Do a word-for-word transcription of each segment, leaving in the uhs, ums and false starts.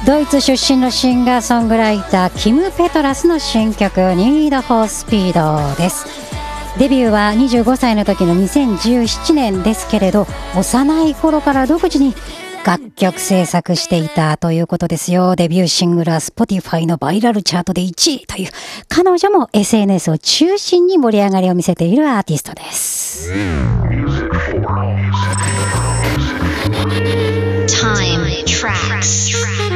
ドイツ出身のシンガーソングライターキム・ペトラスの新曲 Need for Speed です。デビューはにじゅうごさいの時のにせんじゅうななねんですけれど、幼い頃から独自に楽曲制作していたということですよ。デビューシングルは Spotify のバイラルチャートでいちいという、彼女も エスエヌエス を中心に盛り上がりを見せているアーティストです。Time Tracks。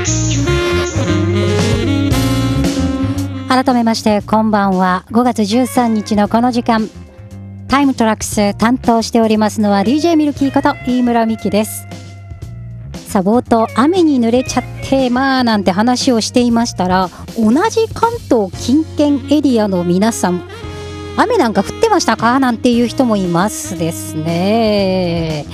改めましてこんばんは。ごがつじゅうさんにちのこの時間、タイムトラックス担当しておりますのは ディージェー ミルキーこと飯村美希です。さあ冒頭雨に濡れちゃってまあなんて話をしていましたら、同じ関東近県エリアの皆さん、雨なんか降ってましたかなんていう人もいますですね。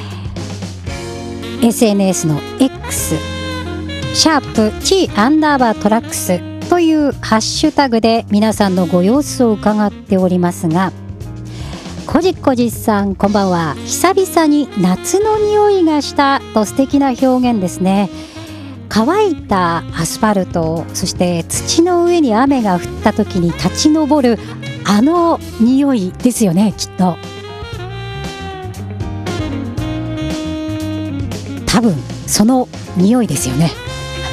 エスエヌエス の X シャープ T アンダーバートラックスというハッシュタグで皆さんのご様子を伺っておりますが、こじこじさんこんばんは。久々に夏の匂いがしたと素敵な表現ですね。乾いたアスファルト、そして土の上に雨が降った時に立ち上るあの匂いですよね、きっと。多分その匂いですよね。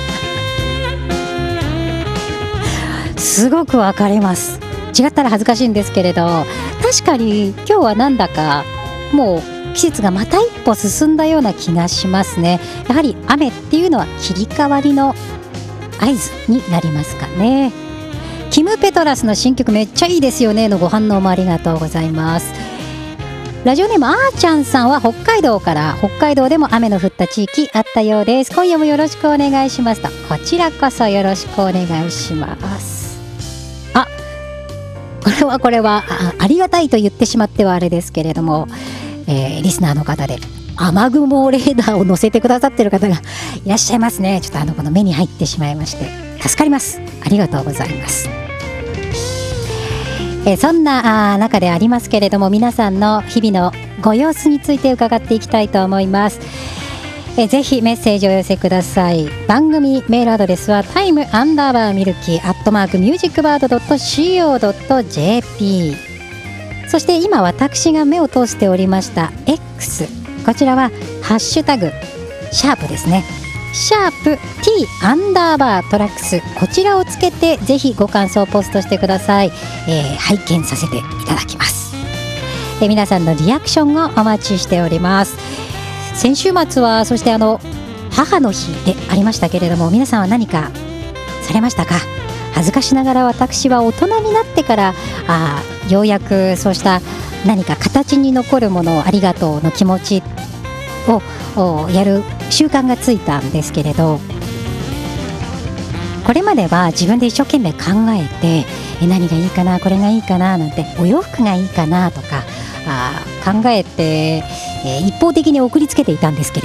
すごくわかります。違ったら恥ずかしいんですけれど、確かに今日はなんだかもう季節がまた一歩進んだような気がしますね。やはり雨っていうのは切り替わりの合図になりますかね。キム・ペトラスの新曲めっちゃいいですよねのご反応もありがとうございます。ラジオネームあーちゃんさんは北海道から、北海道でも雨の降った地域あったようです。今夜もよろしくお願いしますと。こちらこそよろしくお願いします。あ、これはこれは あ, ありがたいと言ってしまってはあれですけれども、えー、リスナーの方で雨雲レーダーを載せてくださっている方がいらっしゃいますね。ちょっとあのこの目に入ってしまいまして助かります。ありがとうございます。えー、そんなあ中でありますけれども、皆さんの日々のご様子について伺っていきたいと思います。えー、ぜひメッセージをお寄せください。番組メールアドレスはタイムアンダーバーミルキーアットマークミュージックバードドットシーオードットジェーピー。そして今私が目を通しておりました X、 こちらはハッシュタグシャープですね、シャープ T アンダーバートラックス、こちらをつけてぜひご感想をポストしてください。えー、拝見させていただきます。えー、皆さんのリアクションをお待ちしております。先週末はそしてあの母の日でありましたけれども、皆さんは何かされましたか？恥ずかしながら私は大人になってからあようやくそうした何か形に残るものをありがとうの気持ちをやる習慣がついたんですけれど、これまでは自分で一生懸命考えてえ何がいいかな、これがいいかななんて、お洋服がいいかなとかあ考えて、えー、一方的に送りつけていたんですけ